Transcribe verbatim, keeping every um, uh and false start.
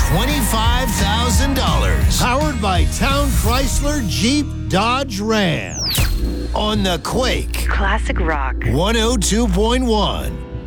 twenty-five thousand dollars. Powered by Town Chrysler Jeep Dodge Ram. On the Quake. Classic rock. one oh two point one.